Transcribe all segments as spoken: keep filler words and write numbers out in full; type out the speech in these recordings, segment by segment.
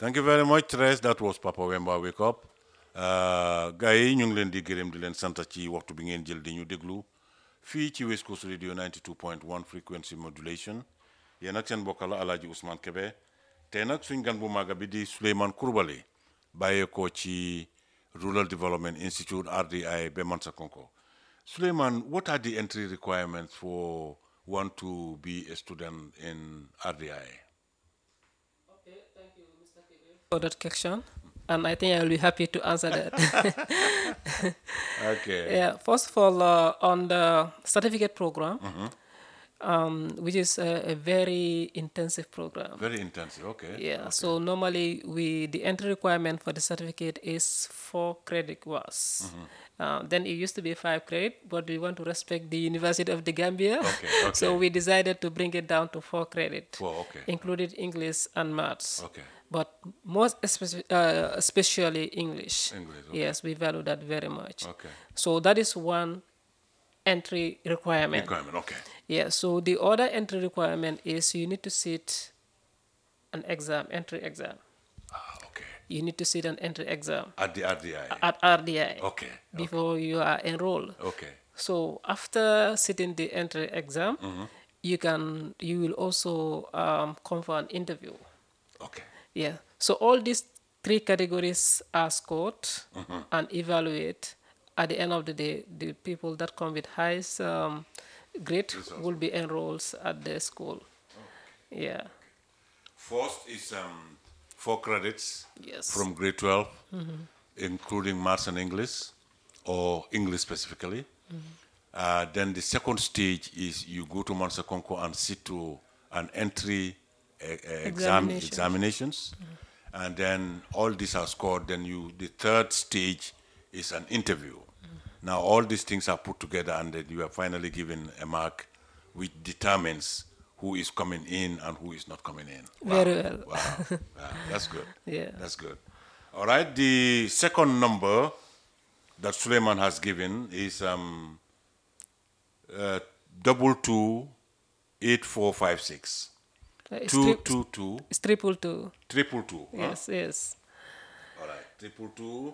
Thank you very much, Tres. That was Papa Wemba Wake Up. gars yi ñu ngi leen di gërëm di leen sant ci waxtu bi ngeen jël di ñu déglu fii ci West Coast Radio ninety-two point one frequency modulation yéen ak seen mbokk la Alhaji Ousmane Kebe tey nag suñ gan bu màgga bi di Suleiman Coulibaly bàyyeekoo ci Rural Development Institute R D I ba Mansakonko. Suleiman, what are the entry requirements for one to be a student in R D I? Okay, thank you, Mister Kebe, for that question. And I think I'll be happy to answer that. Okay. Yeah, first of all, uh, on the certificate program, Mhm. um, which is a, a very intensive program. Very intensive, okay. Yeah, so normally we the entry requirement for the certificate is four credit was. Uh, then it used to be five credit, but we want to respect the University of the Gambia. Okay, So okay. we decided to bring it down to four credit, Four, okay. included English and maths. Okay. But most especially, uh, especially English. English, okay. Yes, we value that very much. Okay. So that is one entry requirement. Requirement, okay. Yeah, so the other entry requirement is you need to sit an exam, entry exam. Ah, okay. You need to sit an entry exam At the R D I. at R D I Okay. before you are enrolled. Okay. So after sitting the entry exam, you can you will also um, come for an interview. Okay. Yeah. So all these three categories are scored and evaluate. At the end of the day, the people that come with highest um, grade will be enrolled at the school. Yeah. First is um, four credits Yes. from grade twelve, including maths and English, or English specifically. Uh, then the second stage is you go to Mansakonko and sit to an entry uh, uh, exam Examination. examinations, and then all these are scored. Then you the third stage is an interview. Now all these things are put together, and then you are finally given a mark, which determines who is coming in and who is not coming in. Very well. Wow, wow, that's good. Yeah. That's good. All right, the second number that Suleiman has given is um, uh, double two eight four five six. Uh, it's, Two tri- two two it's triple two. triple two. huh? Yes, yes. All right, triple two.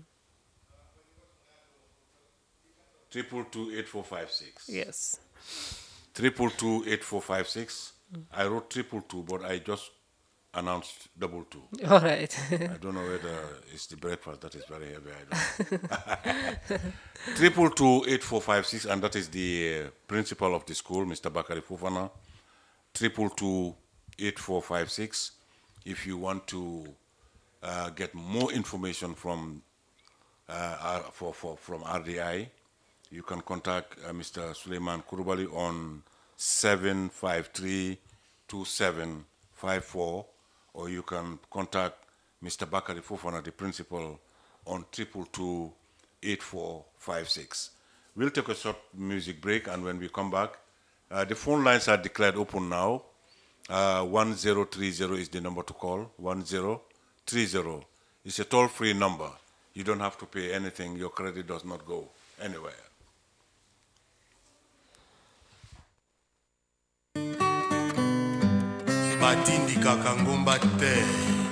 Triple two eight four five six. Yes. Triple two eight four five six. I wrote triple two, but I just announced double two. All right. I don't know whether it's the breakfast that is very heavy. I don't know. Triple two eight four five six, and that is the uh, principal of the school, Mister Bakari Fufana. Triple two eight four five six. If you want to uh, get more information from uh, R- for, for from R D I, you can contact uh, Mister Suleiman Coulibaly on seven five three two seven five four, or you can contact Mister Bakari Fufana, the principal, on triple two eight four five six. We'll take a short music break, and when we come back, uh, the phone lines are declared open now. Uh, one zero three zero is the number to call. one zero three zero. It's a toll-free number. You don't have to pay anything. Your credit does not go anywhere. batindikaka ngomba te